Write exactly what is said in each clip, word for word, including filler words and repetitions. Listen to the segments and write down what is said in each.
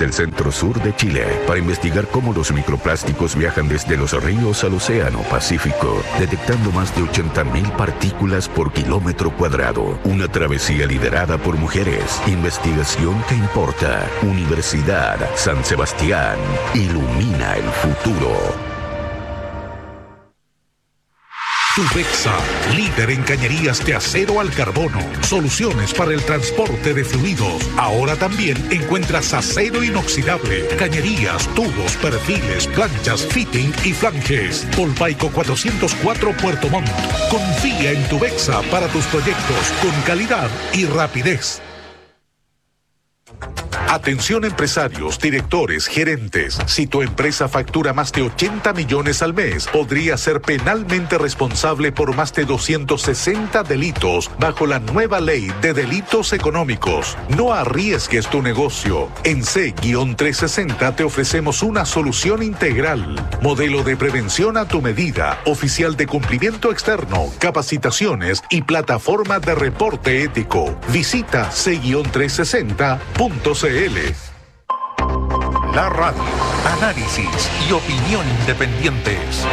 del centro-sur de Chile para investigar cómo los microplásticos viajan desde los ríos al océano Pacífico, detectando más de ochenta mil partículas por kilómetro cuadrado. Una travesía liderada por mujeres. Investigación que importa. Universidad San Sebastián. Ilumina el futuro. Tubexa, líder en cañerías de acero al carbono. Soluciones para el transporte de fluidos. Ahora también encuentras acero inoxidable, cañerías, tubos, perfiles, planchas, fitting y flanges. Polpaico cuatrocientos cuatro Puerto Montt. Confía en Tubexa para tus proyectos con calidad y rapidez. Atención empresarios, directores, gerentes. Si tu empresa factura más de ochenta millones al mes, podría ser penalmente responsable por más de doscientos sesenta delitos bajo la nueva ley de delitos económicos. No arriesgues tu negocio. En C trescientos sesenta te ofrecemos una solución integral. Modelo de prevención a tu medida, oficial de cumplimiento externo, capacitaciones y plataforma de reporte ético. Visita C trescientos sesenta punto c l. La radio, análisis y opinión independientes.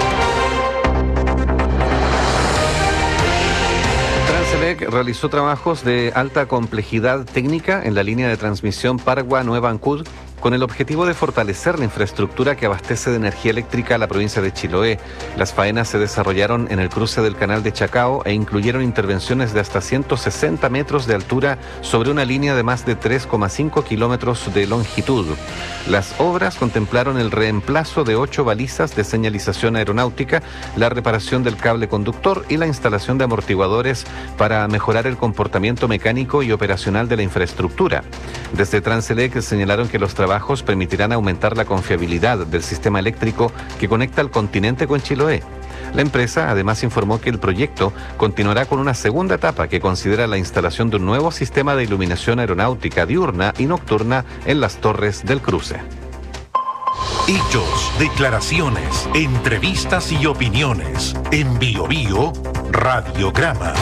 Transelec realizó trabajos de alta complejidad técnica en la línea de transmisión Pargua-Nueva Ancud con el objetivo de fortalecer la infraestructura que abastece de energía eléctrica a la provincia de Chiloé. Las faenas se desarrollaron en el cruce del canal de Chacao e incluyeron intervenciones de hasta ciento sesenta metros de altura sobre una línea de más de tres coma cinco kilómetros de longitud. Las obras contemplaron el reemplazo de ocho balizas de señalización aeronáutica, la reparación del cable conductor y la instalación de amortiguadores para mejorar el comportamiento mecánico y operacional de la infraestructura. Desde Transelec señalaron que los trabajos permitirán aumentar la confiabilidad del sistema eléctrico que conecta al continente con Chiloé. La empresa además informó que el proyecto continuará con una segunda etapa que considera la instalación de un nuevo sistema de iluminación aeronáutica diurna y nocturna en las torres del cruce. Hechos, declaraciones, entrevistas y opiniones. En Bio Bio, Radiograma.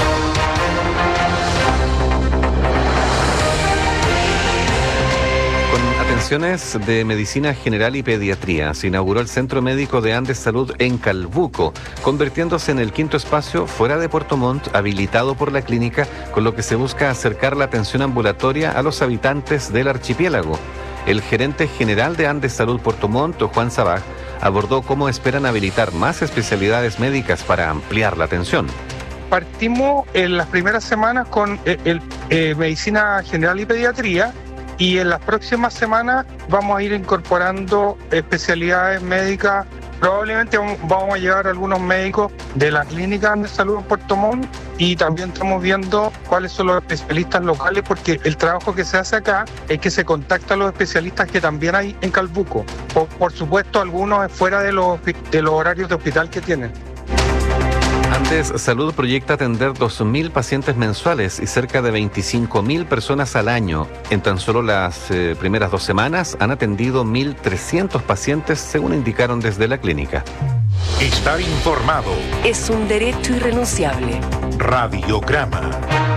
Atenciones de Medicina General y Pediatría. Se inauguró el Centro Médico de Andes Salud en Calbuco, convirtiéndose en el quinto espacio fuera de Puerto Montt habilitado por la clínica, con lo que se busca acercar la atención ambulatoria a los habitantes del archipiélago. El gerente general de Andes Salud Puerto Montt, Juan Sabaj, abordó cómo esperan habilitar más especialidades médicas para ampliar la atención. Partimos en las primeras semanas con el, el, eh, Medicina General y Pediatría. Y en las próximas semanas vamos a ir incorporando especialidades médicas. Probablemente vamos a llevar algunos médicos de la Clínica de Salud en Puerto Montt y también estamos viendo cuáles son los especialistas locales, porque el trabajo que se hace acá es que se contacta a los especialistas que también hay en Calbuco. Por, por supuesto, algunos fuera de los, de los horarios de hospital que tienen. Andes Salud proyecta atender dos mil pacientes mensuales y cerca de veinticinco mil personas al año. En tan solo las eh, primeras dos semanas han atendido mil trescientos pacientes, según indicaron desde la clínica. Estar informado es un derecho irrenunciable. Radiograma.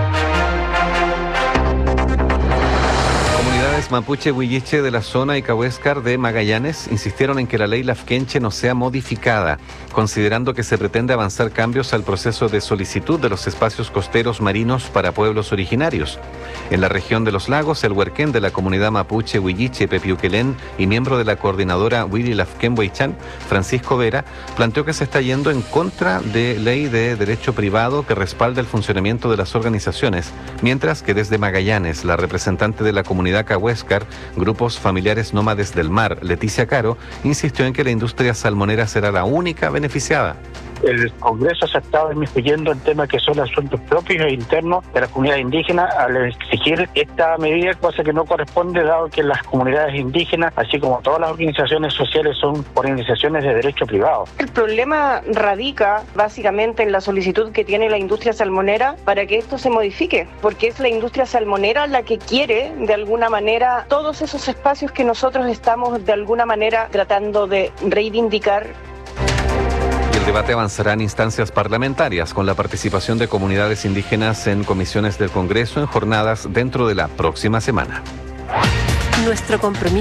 Mapuche Huilliche de la zona y Cahuéscar de Magallanes insistieron en que la ley Lafkenche no sea modificada, considerando que se pretende avanzar cambios al proceso de solicitud de los espacios costeros marinos para pueblos originarios. En la región de los lagos, el huerquén de la comunidad mapuche Huilliche Pepiuquelén y miembro de la coordinadora Willy Lafken Huaychán, Francisco Vera, planteó que se está yendo en contra de ley de derecho privado que respalda el funcionamiento de las organizaciones, mientras que desde Magallanes, la representante de la comunidad Cahuéscar, Grupos Familiares Nómades del Mar, Leticia Caro, insistió en que la industria salmonera será la única beneficiada. El Congreso se ha estado inmiscuyendo en temas que son asuntos propios e internos de la comunidad indígena al exigir esta medida, cosa que no corresponde, dado que las comunidades indígenas, así como todas las organizaciones sociales, son organizaciones de derecho privado. El problema radica básicamente en la solicitud que tiene la industria salmonera para que esto se modifique, porque es la industria salmonera la que quiere, de alguna manera, todos esos espacios que nosotros estamos, de alguna manera, tratando de reivindicar. El debate avanzará en instancias parlamentarias con la participación de comunidades indígenas en comisiones del Congreso en jornadas dentro de la próxima semana. Nuestro compromiso